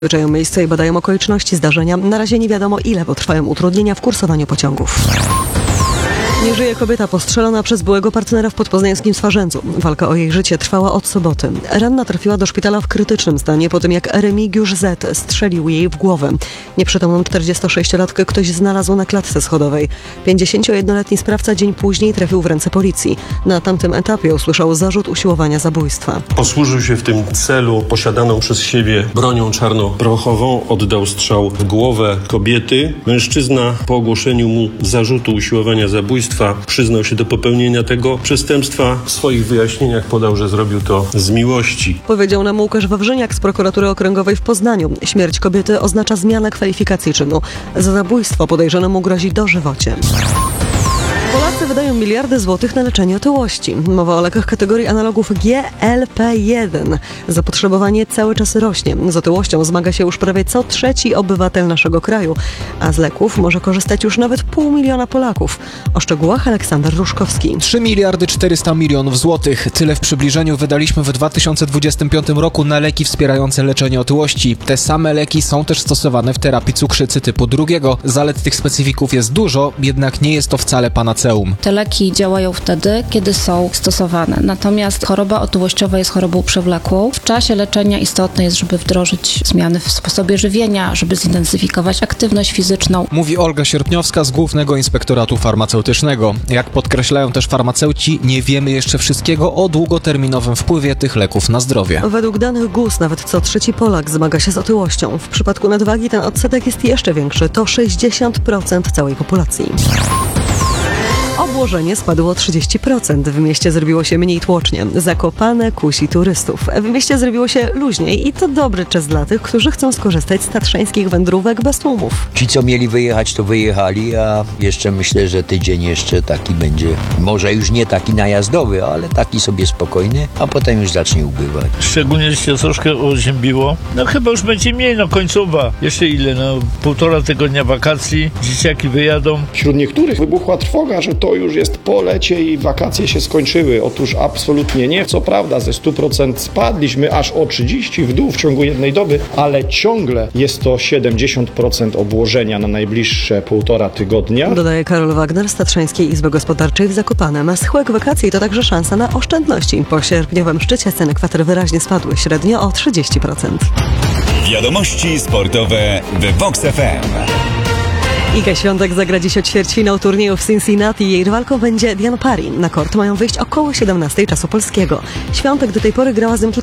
Wyczają miejsce i badają okoliczności zdarzenia. Na razie nie wiadomo, ile potrwają utrudnienia w kursowaniu pociągów. Nie żyje kobieta postrzelona przez byłego partnera w podpoznańskim Swarzędzu. Walka o jej życie trwała od soboty. Ranna trafiła do szpitala w krytycznym stanie po tym, jak Remigiusz Z. strzelił jej w głowę. Nieprzytomną 46-latkę ktoś znalazł na klatce schodowej. 51-letni sprawca dzień później trafił w ręce policji. Na tamtym etapie usłyszał zarzut usiłowania zabójstwa. Posłużył się w tym celu posiadaną przez siebie bronią czarnoprochową, oddał strzał w głowę kobiety. Mężczyzna po ogłoszeniu mu zarzutu usiłowania zabójstwa przyznał się do popełnienia tego przestępstwa. W swoich wyjaśnieniach podał, że zrobił to z miłości. Powiedział nam Łukasz Wawrzyniak z Prokuratury Okręgowej w Poznaniu. Śmierć kobiety oznacza zmianę kwalifikacji czynu. Za zabójstwo podejrzanemu grozi dożywocie. Polacy wydają miliardy złotych na leczenie otyłości. Mowa o lekach kategorii analogów GLP-1. Zapotrzebowanie cały czas rośnie. Z otyłością zmaga się już prawie co trzeci obywatel naszego kraju, a z leków może korzystać już nawet 500 000 Polaków. O szczegółach Aleksander Ruszkowski. 3 miliardy 400 milionów złotych. Tyle w przybliżeniu wydaliśmy w 2025 roku na leki wspierające leczenie otyłości. Te same leki są też stosowane w terapii cukrzycy typu 2. Zalet tych specyfików jest dużo, jednak nie jest to wcale panaceum. Te leki działają wtedy, kiedy są stosowane. Natomiast choroba otyłościowa jest chorobą przewlekłą. W czasie leczenia istotne jest, żeby wdrożyć zmiany w sposobie żywienia, żeby zintensyfikować aktywność fizyczną. Mówi Olga Sierpniowska z Głównego Inspektoratu Farmaceutycznego. Jak podkreślają też farmaceuci, nie wiemy jeszcze wszystkiego o długoterminowym wpływie tych leków na zdrowie. Według danych GUS nawet co trzeci Polak zmaga się z otyłością. W przypadku nadwagi ten odsetek jest jeszcze większy. To 60% całej populacji. Obłożenie spadło o 30%. W mieście zrobiło się mniej tłocznie. Zakopane kusi turystów. W mieście zrobiło się luźniej i to dobry czas dla tych, którzy chcą skorzystać z tatrzańskich wędrówek bez tłumów. Ci, co mieli wyjechać, to wyjechali, a jeszcze myślę, że tydzień jeszcze taki będzie, może już nie taki najazdowy, ale taki sobie spokojny, a potem już zacznie ubywać. Szczególnie się troszkę oziębiło. Chyba już będzie mniej, końcowa. Jeszcze ile? 1,5 tygodnia wakacji. Dzieciaki wyjadą. Wśród niektórych wybuchła trwoga, że to już jest po lecie i wakacje się skończyły. Otóż absolutnie nie. Co prawda ze 100% spadliśmy aż o 30 w dół w ciągu jednej doby, ale ciągle jest to 70% obłożenia na najbliższe 1,5 tygodnia. Dodaje Karol Wagner z Tatrzańskiej Izby Gospodarczej w Zakopanem. Schyłek wakacji to także szansa na oszczędności. Po sierpniowym szczycie ceny kwater wyraźnie spadły, średnio o 30%. Wiadomości sportowe w Vox FM. Iga Świątek zagra dziś o ćwierćfinał turnieju w Cincinnati. Jej rywalką będzie Diane Parry. Na kort mają wyjść około 17 czasu polskiego. Świątek do tej pory grała z nim